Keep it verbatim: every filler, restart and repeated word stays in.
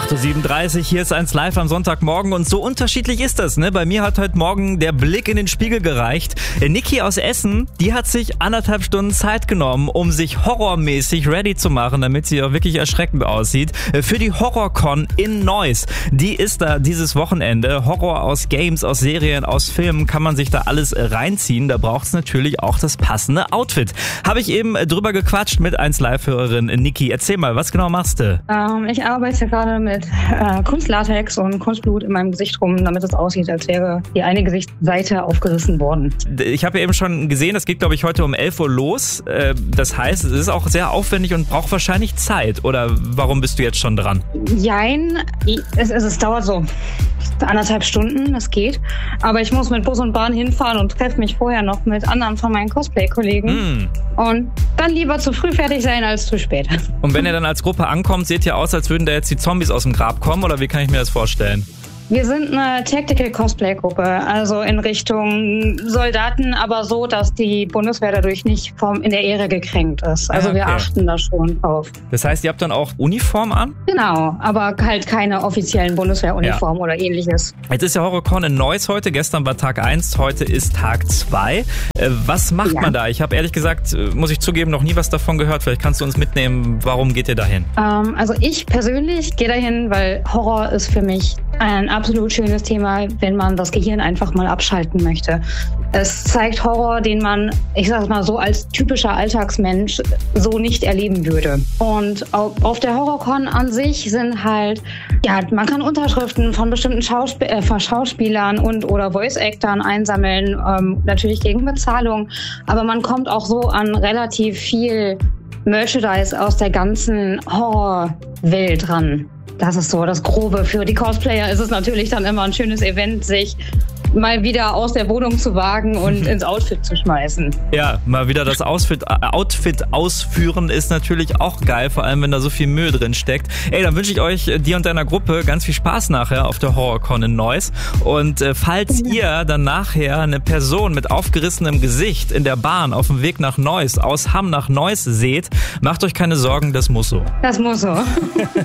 acht Uhr siebenunddreißig, hier ist eins live am Sonntagmorgen und so unterschiedlich ist das, ne? Bei mir hat heute Morgen der Blick in den Spiegel gereicht. Niki aus Essen, die hat sich anderthalb Stunden Zeit genommen, um sich horrormäßig ready zu machen, damit sie auch wirklich erschreckend aussieht. Für die HorrorCon in Neuss. Die ist da dieses Wochenende. Horror aus Games, aus Serien, aus Filmen kann man sich da alles reinziehen. Da braucht es natürlich auch das passende Outfit. Habe ich eben drüber gequatscht mit eins Live-Hörerin Niki. Erzähl mal, was genau machst du? Ähm, ich arbeite gerade mit äh, Kunstlatex und Kunstblut in meinem Gesicht rum, damit es aussieht, als wäre die eine Gesichtsseite aufgerissen worden. Ich habe ja eben schon gesehen, das geht, glaube ich, heute um elf Uhr los. Das heißt, es ist auch sehr aufwendig und braucht wahrscheinlich Zeit. Oder warum bist du jetzt schon dran? Jein, es, es, es dauert so anderthalb Stunden, es geht. Aber ich muss mit Bus und Bahn hinfahren und treffe mich vorher noch mit anderen von meinen Cosplay-Kollegen. Mm. Und dann lieber zu früh fertig sein als zu spät. Und wenn ihr dann als Gruppe ankommt, seht ihr aus, als würden da jetzt die Zombies aus dem Grab kommen? Oder wie kann ich mir das vorstellen? Wir sind eine Tactical-Cosplay-Gruppe, also in Richtung Soldaten, aber so, dass die Bundeswehr dadurch nicht vom, in der Ehre gekränkt ist. Also ah, okay. Wir achten da schon drauf. Das heißt, ihr habt dann auch Uniform an? Genau, aber halt keine offiziellen Bundeswehruniform ja. oder ähnliches. Jetzt ist ja HorrorCon in Neuss heute, gestern war Tag eins, heute ist Tag zwei. Was macht ja. man da? Ich habe ehrlich gesagt, muss ich zugeben, noch nie was davon gehört. Vielleicht kannst du uns mitnehmen, warum geht ihr dahin? Ähm, also ich persönlich gehe dahin, weil Horror ist für mich ein absolut schönes Thema, wenn man das Gehirn einfach mal abschalten möchte. Es zeigt Horror, den man, ich sag mal so, als typischer Alltagsmensch so nicht erleben würde. Und auf der HorrorCon an sich sind halt, ja, man kann Unterschriften von bestimmten Schausp- äh, von Schauspielern und oder Voice-Actern einsammeln, ähm, natürlich gegen Bezahlung. Aber man kommt auch so an relativ viel Merchandise aus der ganzen Horrorwelt ran. Das ist so das Grobe. Für die Cosplayer ist es natürlich dann immer ein schönes Event, sich mal wieder aus der Wohnung zu wagen und ins Outfit zu schmeißen. Ja, mal wieder das Outfit, Outfit ausführen ist natürlich auch geil, vor allem wenn da so viel Mühe drin steckt. Ey, dann wünsche ich euch, dir und deiner Gruppe, ganz viel Spaß nachher auf der HorrorCon in Neuss. Und äh, falls ihr dann nachher eine Person mit aufgerissenem Gesicht in der Bahn auf dem Weg nach Neuss, aus Hamm nach Neuss seht, macht euch keine Sorgen, das muss so. Das muss so.